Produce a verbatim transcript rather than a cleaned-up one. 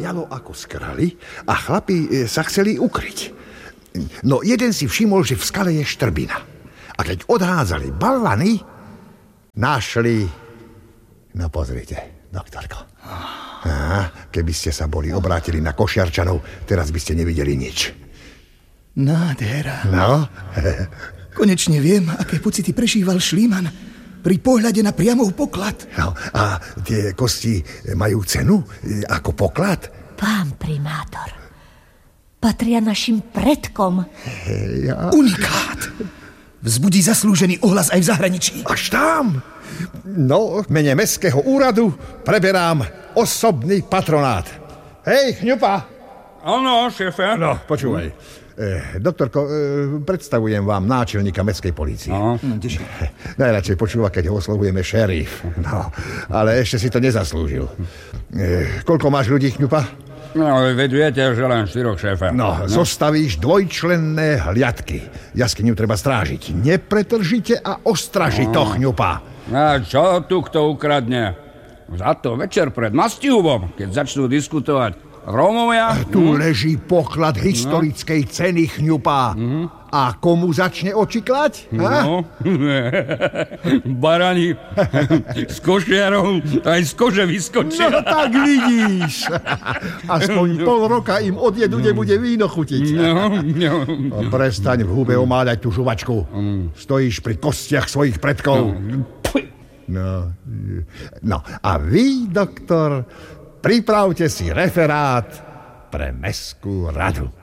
voňalo ako z krali a chlapi sa chceli ukryť. No jeden si všimol, že v skale je štrbina. A keď odhádzali balvany, našli... No pozrite, doktorko. Á, keby ste sa boli obrátili na Košiarčanov, teraz by ste nevideli nič. Nádhera. No? Konečne viem, aké pocity prežíval Šlíman pri pohľade na priamov poklad. No, a tie kosti majú cenu ako poklad? Pán primátor, patria našim predkom. Ja... Unikát! Vzbudí zaslúžený ohlas aj v zahraničí. Až tam? No, v mene mestského úradu preberám osobný patronát. Hej, Chňupa! Áno, šéfe. No, počúvaj. Eh, doktorko, eh, predstavujem vám náčelníka mestskej polície. No. No, Najradšej počúva, keď ho oslovujeme šerif. No, ale ešte si to nezaslúžil. Eh, koľko máš ľudí, Chňupa? No, veď viete, že len štyroch, šéfe. No, no, zostavíš dvojčlenné hliadky. Jaskyňu treba strážiť. Nepretržite a ostraži to, Chňupa. A čo tu kto ukradne? Za to večer pred Mastihubom, keď začnú diskutovať Rómovia... Tu hm? leží poklad historickej no. ceny, Chňupa. Mm-hmm. A komu začne oči klať? No. Barani z košiarov aj z kože vyskočia. No tak vidíš. Aspoň pol roka im od jedu nebude víno chutiť. No, no. Prestaň v hube omáľať tú žuvačku. Stojíš pri kostiach svojich predkov. No, no a vy, doktor, pripravte si referát pre mestskú radu.